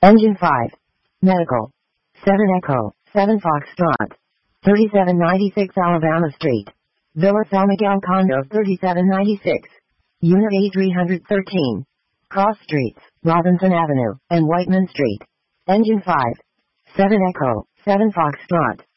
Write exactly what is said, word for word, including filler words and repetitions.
Engine five. Medical. seven Echo, seven Foxtrot. thirty-seven ninety-six Alabama Street. Villa San Miguel Condo thirty-seven ninety-six. Unit A three thirteen. Cross Streets, Robinson Avenue, and Whiteman Street. Engine five. seven Echo, seven Foxtrot.